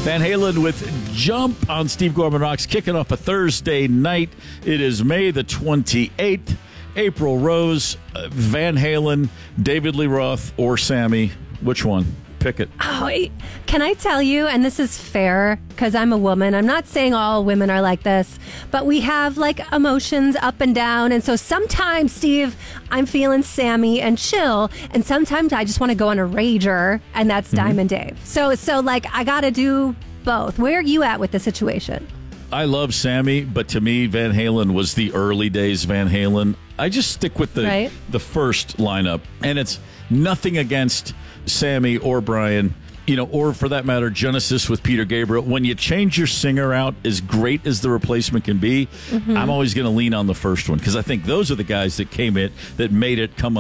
Van Halen with Jump on Steve Gorman Rocks, kicking off a Thursday night. It is May the 28th. April Rose, Van Halen, David Lee Roth, or Sammy. Which one? Pick it. Oh, can I tell you, and this is fair because I'm a woman. I'm not saying all women are like this, but we have like emotions up and down. And so sometimes, Steve, I'm feeling Sammy and chill. And sometimes I just want to go on a rager, and that's Diamond Dave. So like I got to do both. Where are you at with the situation? I love Sammy, but to me, Van Halen was the early days Van Halen. I just stick with the first lineup, and it's nothing against Sammy or Brian, or for that matter, Genesis with Peter Gabriel. When you change your singer out, as great as the replacement can be, I'm always going to lean on the first one because I think those are the guys that came that made it come